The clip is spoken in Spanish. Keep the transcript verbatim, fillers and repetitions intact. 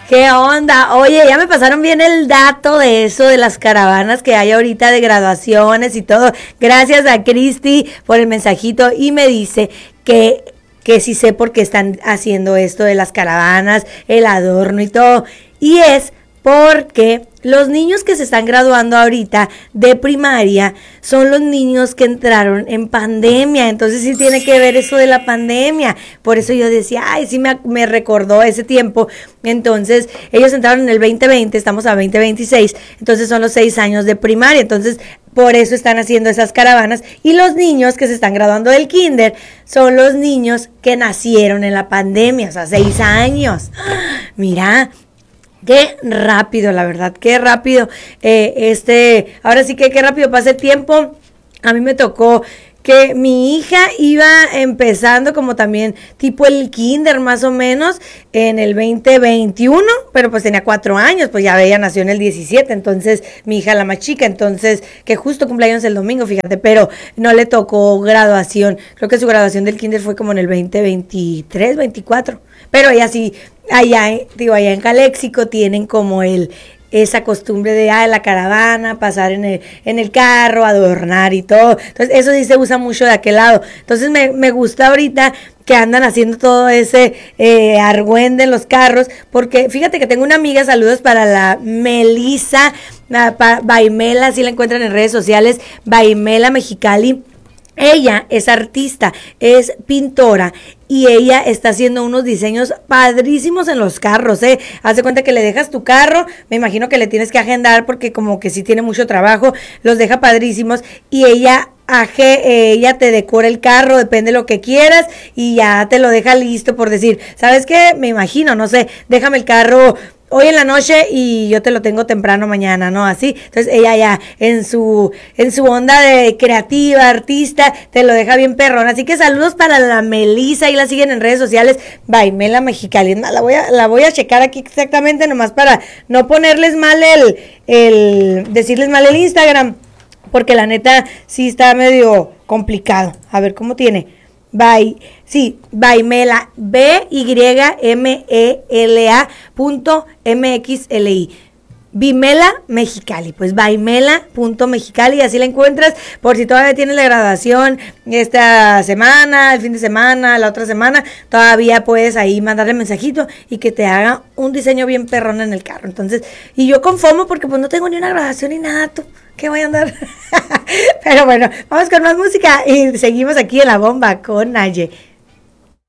¿Qué onda? Oye, ya me pasaron bien el dato de eso, de las caravanas que hay ahorita de graduaciones y todo. Gracias a Cristi por el mensajito y me dice que, que sí sé por qué están haciendo esto de las caravanas, el adorno y todo. Y es porque los niños que se están graduando ahorita de primaria son los niños que entraron en pandemia, entonces sí tiene que ver eso de la pandemia, por eso yo decía, ay, sí me, me recordó ese tiempo. Entonces ellos entraron en el veinte veinte, estamos a veinte veintiséis, entonces son los seis años de primaria, entonces por eso están haciendo esas caravanas, y los niños que se están graduando del kinder son los niños que nacieron en la pandemia, o sea, seis años. Mira, qué rápido, la verdad, qué rápido, eh, este, ahora sí que qué rápido pasa el tiempo. A mí me tocó que mi hija iba empezando como también tipo el kinder más o menos en el veinte veintiuno, pero pues tenía cuatro años, pues ya ella nació en el diecisiete, entonces mi hija la más chica, entonces que justo cumpleaños el domingo, fíjate, pero no le tocó graduación, creo que su graduación del kinder fue como en el veinte veintitrés, veinticuatro, pero ella sí, allá, digo, allá en Caléxico tienen como el esa costumbre de ah, la caravana, pasar en el, en el carro, adornar y todo. Entonces, eso sí se usa mucho de aquel lado. Entonces, me, me gusta ahorita que andan haciendo todo ese eh, argüende en los carros, porque fíjate que tengo una amiga, saludos para la Melissa, la, pa, Baimela, si la encuentran en redes sociales, Baimela Mexicali. Ella es artista, es pintora y ella está haciendo unos diseños padrísimos en los carros, ¿eh? Haz de cuenta que le dejas tu carro, me imagino que le tienes que agendar porque como que sí tiene mucho trabajo, los deja padrísimos y ella Aje, ella te decora el carro, depende de lo que quieras y ya te lo deja listo por decir, ¿sabes qué? Me imagino, no sé, déjame el carro hoy en la noche y yo te lo tengo temprano mañana, ¿no? Así, entonces ella ya en su en su onda de creativa, artista, te lo deja bien perrón, así que saludos para la Melissa, y la siguen en redes sociales, Baimela Mexicali, la voy a, la voy a checar aquí exactamente nomás para no ponerles mal el, el, decirles mal el Instagram, porque la neta sí está medio complicado, a ver cómo tiene, Bye, sí, Baimela, B Y M E L A punto M X L I. Bimela Mexicali, pues Baimela punto Mexicali, así la encuentras por si todavía tienes la graduación esta semana, el fin de semana, la otra semana, todavía puedes ahí mandarle mensajito y que te haga un diseño bien perrón en el carro. Entonces, y yo conformo porque pues no tengo ni una graduación ni nada, tú, ¿qué voy a andar? Pero bueno, vamos con más música y seguimos aquí en La Bomba con Naye.